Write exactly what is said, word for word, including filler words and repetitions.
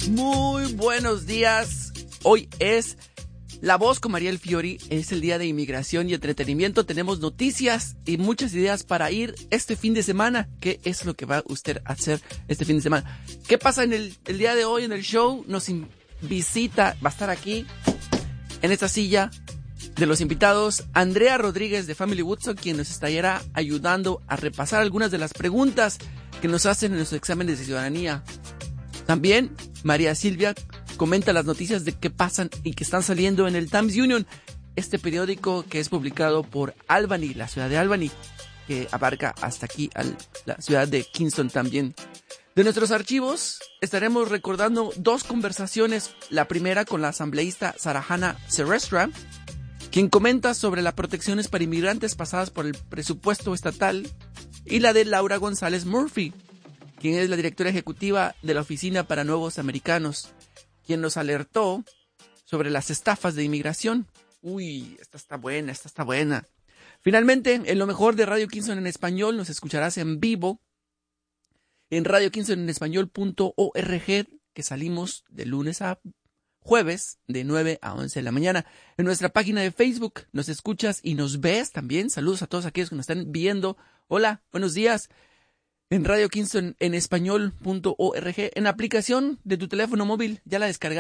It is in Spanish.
Muy buenos días. Hoy es La Voz con Mariel Fiori. Es el día de inmigración y entretenimiento. Tenemos noticias y muchas ideas para ir este fin de semana. ¿Qué es lo que va usted a hacer este fin de semana? ¿Qué pasa en el, el día de hoy en el show? Nos in- visita, va a estar aquí en esta silla de los invitados Andrea Rodríguez de Family Woodstock, quien nos estará ayudando a repasar algunas de las preguntas que nos hacen en los exámenes de ciudadanía. También María Silvia comenta las noticias de qué pasan y que están saliendo en el Times Union, este periódico que es publicado por Albany, la ciudad de Albany, que abarca hasta aquí a la ciudad de Kingston también. De nuestros archivos estaremos recordando dos conversaciones, la primera con la asambleísta Sarahana Serestra, quien comenta sobre las protecciones para inmigrantes pasadas por el presupuesto estatal, y la de Laura González Murphy, quien es la directora ejecutiva de la Oficina para Nuevos Americanos, quien nos alertó sobre las estafas de inmigración. Uy, esta está buena, esta está buena. Finalmente, en lo mejor de Radio Kingston en español, nos escucharás en vivo en radio kingston en español punto org, que salimos de lunes a jueves de nueve a once de la mañana. En nuestra página de Facebook nos escuchas y nos ves también. Saludos a todos aquellos que nos están viendo. Hola, buenos días. En radio kingston en español punto org, en la aplicación de tu teléfono móvil, ya la descargaste.